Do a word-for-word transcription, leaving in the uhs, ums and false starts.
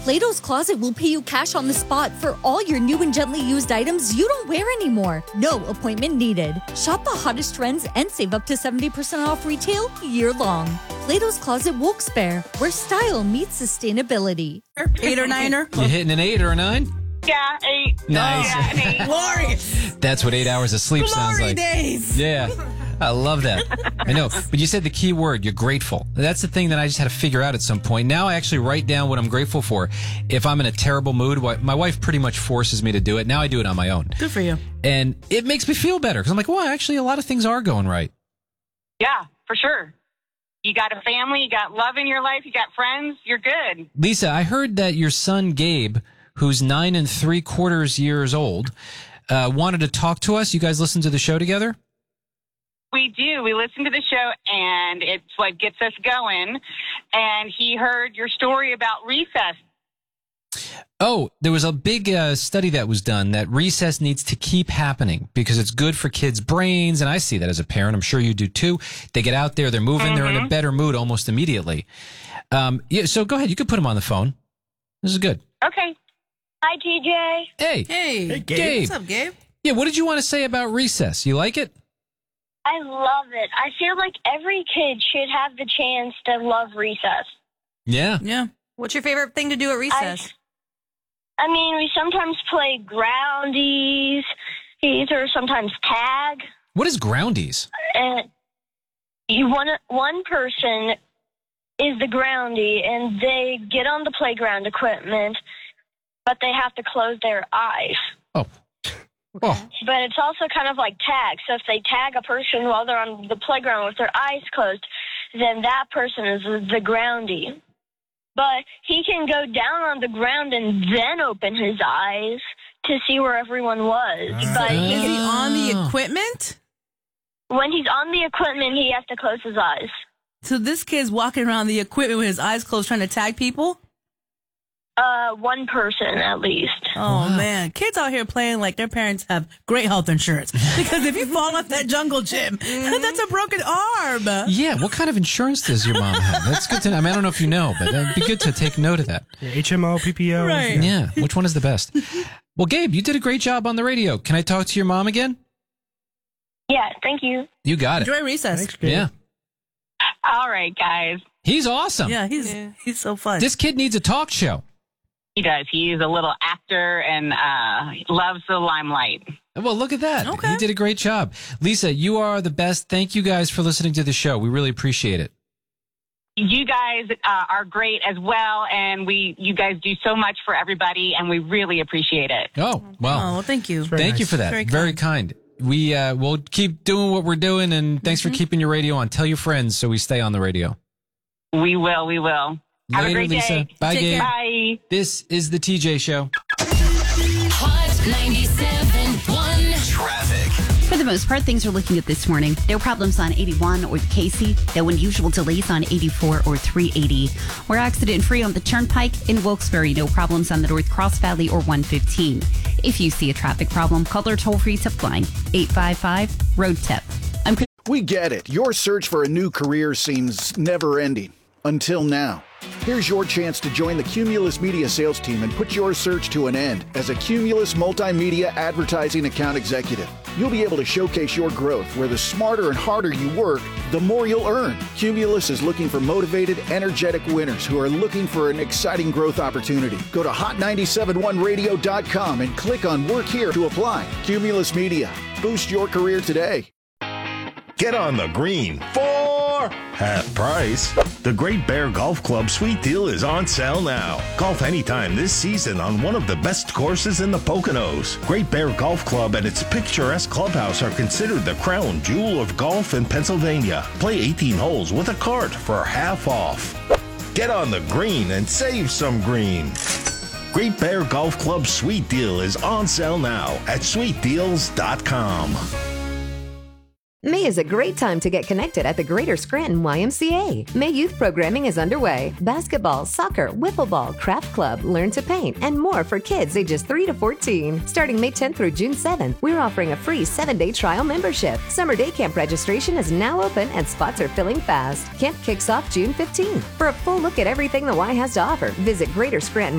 Plato's Closet will pay you cash on the spot for all your new and gently used items you don't wear anymore. No appointment needed. Shop the hottest trends and save up to seventy percent off retail year long. Plato's Closet Wilkes-Barre, where style meets sustainability. Eight or niner? You hitting an eight or a nine? Yeah, eight. Nice. Yeah, an eight. Glorious. That's what eight hours of sleep sounds Glory like. days. Yeah. I love that. I know. But you said the key word, you're grateful. That's the thing that I just had to figure out at some point. Now I actually write down what I'm grateful for. If I'm in a terrible mood, what- my wife pretty much forces me to do it. Now I do it on my own. Good for you. And it makes me feel better because I'm like, well, actually, a lot of things are going right. Yeah, for sure. You got a family, you got love in your life, you got friends, you're good. Lisa, I heard that your son, Gabe, who's nine and three quarters years old, uh, wanted to talk to us. You guys listen to the show together? We do. We listen to the show, and it's what gets us going. And he heard your story about recess. Oh, there was a big uh, study that was done that recess needs to keep happening because it's good for kids' brains. And I see that as a parent. I'm sure you do too. They get out there, they're moving, mm-hmm. they're in a better mood almost immediately. Um, yeah, so go ahead. You can put him on the phone. This is good. Okay. Hi, T J. Hey. Hey. Hey, Gabe. Gabe. What's up, Gabe? Yeah, what did you want to say about recess? You like it? I love it. I feel like every kid should have the chance to love recess. Yeah. Yeah. What's your favorite thing to do at recess? I, I mean, we sometimes play groundies, or sometimes tag. What is groundies? And you one one person is the groundie, and they get on the playground equipment, but they have to close their eyes. Oh. Oh. But it's also kind of like tag. So if they tag a person while they're on the playground with their eyes closed, then that person is the groundie. But he can go down on the ground and then open his eyes to see where everyone was. Uh, but he is can, he on the equipment? When he's on the equipment, he has to close his eyes. So this kid's walking around the equipment with his eyes closed trying to tag people? Uh, one person at least. Oh, wow. man. Kids out here playing like their parents have great health insurance. Because if you fall off that jungle gym, that's a broken arm. Yeah, what kind of insurance does your mom have? That's good to know. I mean, I don't know if you know, but it'd be good to take note of that. Yeah, H M O, P P O. Right. Yeah, which one is the best? Well, Gabe, you did a great job on the radio. Can I talk to your mom again? Yeah, thank you. You got it. Enjoy recess. Thanks, Gabe. Yeah. All right, guys. He's awesome. Yeah, he's he's so fun. This kid needs a talk show. He does. He's a little actor and uh, he loves the limelight. Well, look at that. Okay. You did a great job. Lisa, you are the best. Thank you guys for listening to the show. We really appreciate it. You guys uh, are great as well, and we you guys do so much for everybody, and we really appreciate it. Oh, well. Oh, well, thank you. Thank nice. you for that. Very Very, kind. kind. We uh, will keep doing what we're doing, and thanks Mm-hmm. for keeping your radio on. Tell your friends so we stay on the radio. We will. We will. Have Later, a great Lisa. day. Bye, Take Gabe. care. Bye. This is the T J Show. Hot ninety-seven point one. Traffic. For the most part, things are looking good this morning. There are problems on eighty-one or the Casey, though unusual delays on eighty-four or three eighty. We're accident-free on the Turnpike in Wilkes-Barre. No problems on the North Cross Valley or one fifteen. If you see a traffic problem, call our toll-free tip line, eight five five, road tip. I'm We get it. Your search for a new career seems never-ending. Until now. Here's your chance to join the Cumulus Media sales team and put your search to an end as a Cumulus Multimedia Advertising Account Executive. You'll be able to showcase your growth where the smarter and harder you work, the more you'll earn. Cumulus is looking for motivated, energetic winners who are looking for an exciting growth opportunity. Go to hot nine seven one radio dot com and click on Work Here to apply. Cumulus Media. Boost your career today. Get on the green for half price. The Great Bear Golf Club Sweet Deal is on sale now. Golf anytime this season on one of the best courses in the Poconos. Great Bear Golf Club and its picturesque clubhouse are considered the crown jewel of golf in Pennsylvania. Play eighteen holes with a cart for half off. Get on the green and save some green. Great Bear Golf Club Sweet Deal is on sale now at sweet deals dot com. May is a great time to get connected at the Greater Scranton Y M C A. May youth programming is underway. Basketball, soccer, wiffle ball, craft club, learn to paint, and more for kids ages three to fourteen. Starting May tenth through June seventh, we're offering a free seven-day trial membership. Summer day camp registration is now open and spots are filling fast. Camp kicks off June fifteenth. For a full look at everything the Y has to offer, visit Greater Scranton